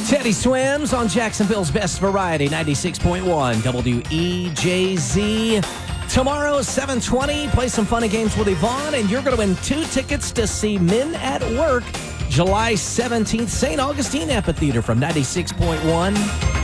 Teddy Swims on Jacksonville's Best Variety, 96.1 WEJZ. Tomorrow, 7:20, play some funny games with Yvonne, and you're going to win 2 tickets to see Men at Work, July 17th, St. Augustine Amphitheater from 96.1